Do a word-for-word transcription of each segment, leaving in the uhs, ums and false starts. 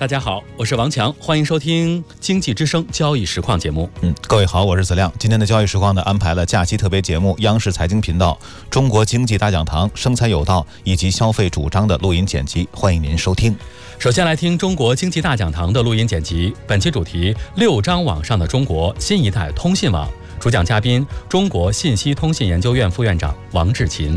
大家好，我是王强，欢迎收听经济之声交易实况节目。 嗯，各位好，我是子亮。今天的交易实况呢，安排了假期特别节目、央视财经频道、中国经济大讲堂、生财有道以及消费主张的录音剪辑，欢迎您收听。 首先来听中国经济大讲堂的录音剪辑，本期主题：六张网上的中国，新一代通信网。主讲嘉宾：中国信息通信研究院副院长王志勤。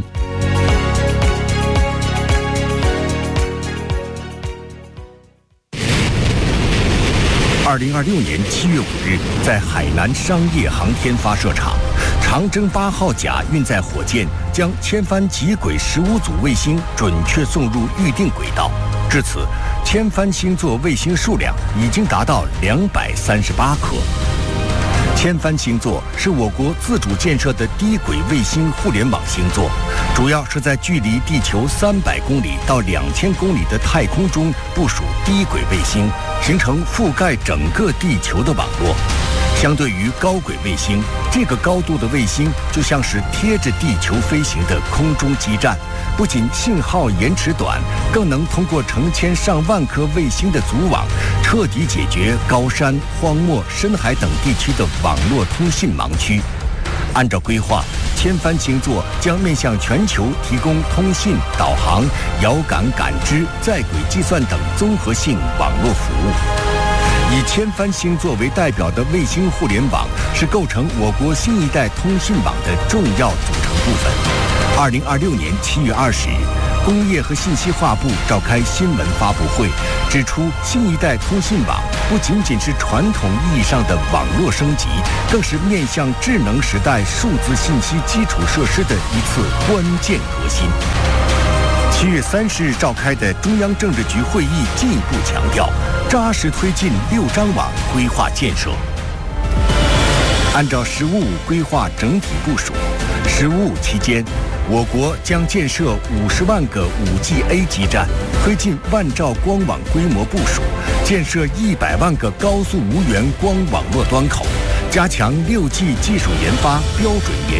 二零二六年七月五日，在海南商业航天发射场，长征八号甲运载火箭将千帆极轨十五组卫星准确送入预定轨道。至此，千帆星座卫星数量已经达到两百三十八颗。千帆星座是我国自主建设的低轨卫星互联网星座，主要是在距离地球三百公里到两千公里的太空中部署低轨卫星，形成覆盖整个地球的网络。相对于高轨卫星，这个高度的卫星就像是贴着地球飞行的空中基站，不仅信号延迟短，更能通过成千上万颗卫星的组网，彻底解决高山、荒漠、深海等地区的网络通信盲区。按照规划，千帆星座将面向全球提供通信、导航、遥感感知、在轨计算等综合性网络服务。以千帆星座为代表的卫星互联网是构成我国新一代通信网的重要组成部分。二零二六年七月二十日，工业和信息化部召开新闻发布会，指出新一代通信网不仅仅是传统意义上的网络升级，更是面向智能时代数字信息基础设施的一次关键革新。七月三十日召开的中央政治局会议进一步强调，扎实推进六张网规划建设。按照“十五五”规划整体部署，“十五五”期间，我国将建设五十万个 五 G A 基站，推进万兆光网规模部署，建设一百万个高速无源光网络端口，加强 六 G 技术研发、标准研